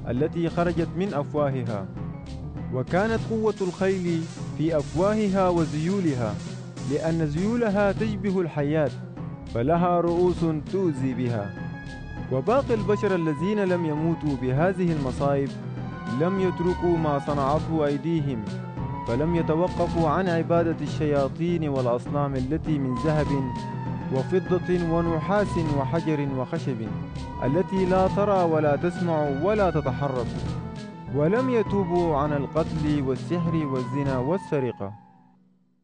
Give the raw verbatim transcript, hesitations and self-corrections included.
التي خرجت من أفواهها. وكانت قوة الخيل في أفواهها وذيولها، لأن ذيولها تشبه الحياة، فلها رؤوس تؤذي بها. وباقي البشر الذين لم يموتوا بهذه المصائب لم يتركوا ما صنعته أيديهم، فلم يتوقفوا عن عبادة الشياطين والأصنام التي من ذهب وفضة ونحاس وحجر وخشب، التي لا ترى ولا تسمع ولا تتحرك. ولم يتوبوا عن القتل والسحر والزنا والسرقة.